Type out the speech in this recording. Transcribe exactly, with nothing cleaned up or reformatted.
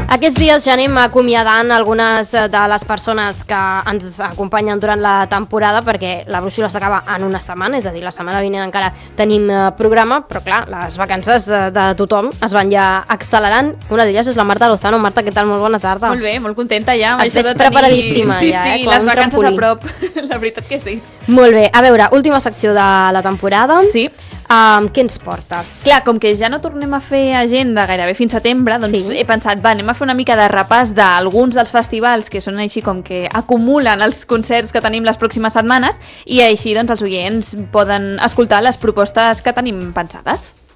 Aquests dies ja anem acomiadant algunes de les persones que ens acompanyen durant la temporada, perquè la brúixola s'acaba en una setmana, és a dir, la setmana vinent encara tenim programa, però clar, les vacances de tothom es van ja accelerant. Una d'elles és la Marta Lozano. Marta, què tal? Molt bona tarda. Molt bé, molt contenta ja. Et veig preparadíssima sí, ja, sí, eh? les vacances a prop, la veritat que sí. Molt bé, a veure, última secció de la temporada. Sí. Um, què ens portes? Clar, com que ja no tornem a fer agenda gairebé fins setembre, doncs sí. he pensat, va, anem a fer una mica de repàs d'alguns dels festivals que són així com que acumulen els concerts que tenim les pròximes setmanes, i així doncs els oients poden escoltar les propostes que tenim pensades.